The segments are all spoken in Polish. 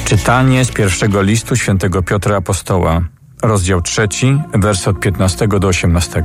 Czytanie z pierwszego listu świętego Piotra Apostoła, rozdział 3, wers od 15 do 18.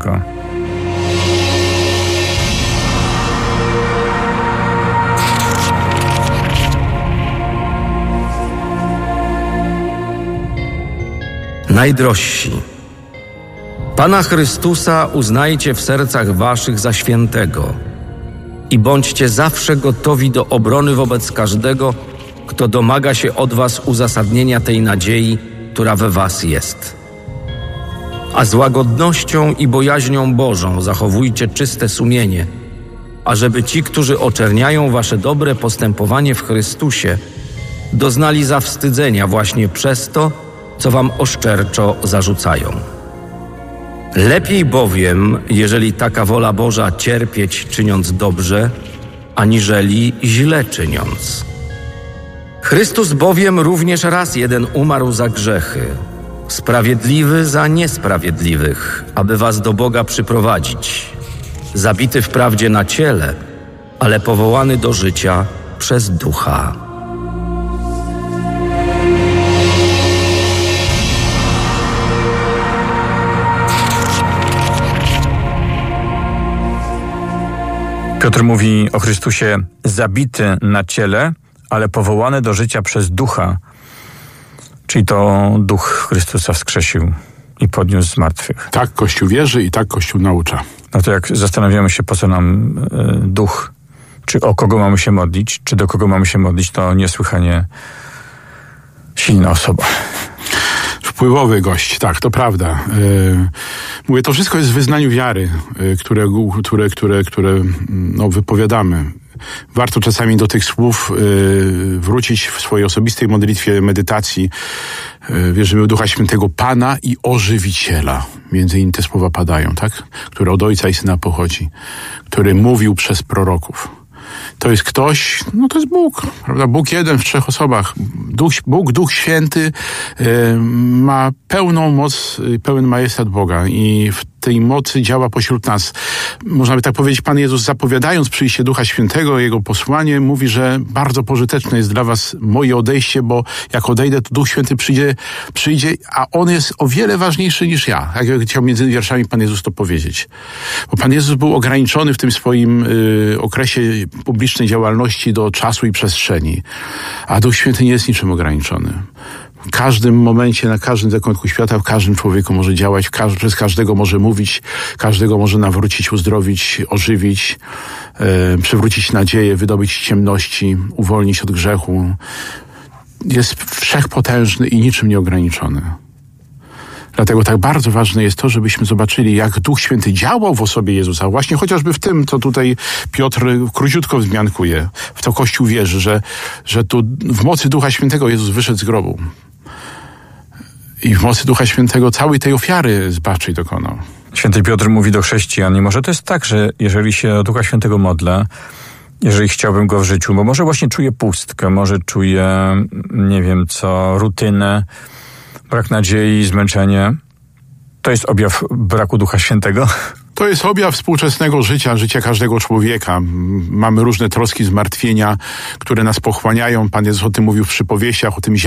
Najdrożsi, Pana Chrystusa uznajcie w sercach waszych za świętego i bądźcie zawsze gotowi do obrony wobec każdego, kto domaga się od was uzasadnienia tej nadziei, która we was jest. A z łagodnością i bojaźnią Bożą zachowujcie czyste sumienie, ażeby ci, którzy oczerniają wasze dobre postępowanie w Chrystusie, doznali zawstydzenia właśnie przez to, co wam oszczerczo zarzucają. Lepiej bowiem, jeżeli taka wola Boża, cierpieć czyniąc dobrze, aniżeli źle czyniąc. Chrystus bowiem również raz jeden umarł za grzechy, sprawiedliwy za niesprawiedliwych, aby was do Boga przyprowadzić, zabity wprawdzie na ciele, ale powołany do życia przez Ducha. Piotr mówi o Chrystusie zabity na ciele, ale powołany do życia przez Ducha. Czyli to Duch Chrystusa wskrzesił i podniósł z martwych. Tak Kościół wierzy i tak Kościół naucza. No to jak zastanawiamy się, po co nam Duch, czy o kogo mamy się modlić, czy do kogo mamy się modlić, to niesłychanie silna osoba. Wpływowy gość, tak, to prawda. Mówię, to wszystko jest w wyznaniu wiary, które wypowiadamy. Warto czasami do tych słów wrócić w swojej osobistej modlitwie, medytacji. Wierzymy w Ducha Świętego, Pana i Ożywiciela. Między innymi te słowa padają, tak? Które od Ojca i Syna pochodzi. Który mówił przez proroków. To jest ktoś, to jest Bóg, prawda? Bóg jeden w trzech osobach. Duch Święty ma pełną moc, pełen majestat Boga i w tej mocy działa pośród nas. Można by tak powiedzieć, Pan Jezus, zapowiadając przyjście Ducha Świętego, Jego posłanie, mówi, że bardzo pożyteczne jest dla was moje odejście, bo jak odejdę, to Duch Święty przyjdzie, a On jest o wiele ważniejszy niż ja. Jak chciał między wierszami Pan Jezus to powiedzieć. Bo Pan Jezus był ograniczony w tym swoim okresie publicznej działalności do czasu i przestrzeni. A Duch Święty nie jest niczym ograniczony. W każdym momencie, na każdym zakątku świata, w każdym człowieku może działać, przez każdego może mówić, każdego może nawrócić, uzdrowić, ożywić, przywrócić nadzieję, wydobyć z ciemności, uwolnić od grzechu. Jest wszechpotężny i niczym nieograniczony. Dlatego tak bardzo ważne jest to, żebyśmy zobaczyli, jak Duch Święty działał w osobie Jezusa. Właśnie chociażby w tym, co tutaj Piotr króciutko wzmiankuje. W to Kościół wierzy, że tu w mocy Ducha Świętego Jezus wyszedł z grobu. I w mocy Ducha Świętego całej tej ofiary zbawczej dokonał. Święty Piotr mówi do chrześcijan, i może to jest tak, że jeżeli się o Ducha Świętego modlę, jeżeli chciałbym go w życiu, bo może właśnie czuję pustkę, może czuję, rutynę, brak nadziei, zmęczenie. To jest objaw braku Ducha Świętego? To jest objaw współczesnego życia każdego człowieka. Mamy różne troski, zmartwienia, które nas pochłaniają. Pan Jezus o tym mówił w przypowieściach, o tym